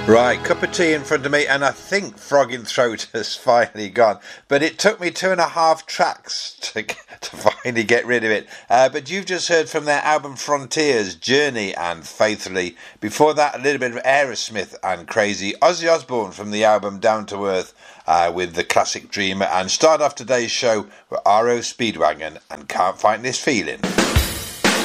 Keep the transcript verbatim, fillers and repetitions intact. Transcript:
Right, cup of tea in front of me, and I think Frog in Throat has finally gone. But it took me two and a half tracks to, to finally get rid of it. Uh, but you've just heard from their album Frontiers, Journey and Faithfully. Before that, a little bit of Aerosmith and Crazy. Ozzy Osbourne from the album Down to Earth uh, with the classic Dreamer. And start off today's show with R O Speedwagon and Can't Fight This Feeling.